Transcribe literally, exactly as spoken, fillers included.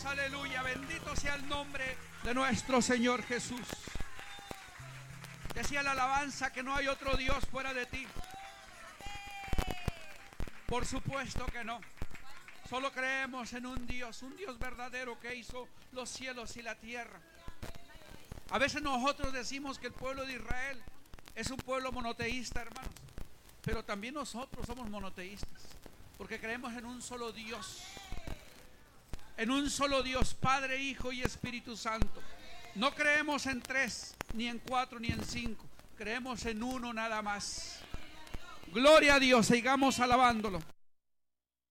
aleluya. Bendito sea el nombre de nuestro Señor Jesús. Decía la alabanza que no hay otro Dios fuera de ti. Por supuesto que no. Solo creemos en un Dios, un Dios verdadero que hizo los cielos y la tierra. A veces nosotros decimos que el pueblo de Israel es un pueblo monoteísta, hermanos. Pero también nosotros somos monoteístas, porque creemos en un solo Dios. En un solo Dios, Padre, Hijo y Espíritu Santo. No creemos en tres, ni en cuatro, ni en cinco. Creemos en uno nada más. Gloria a Dios, sigamos alabándolo.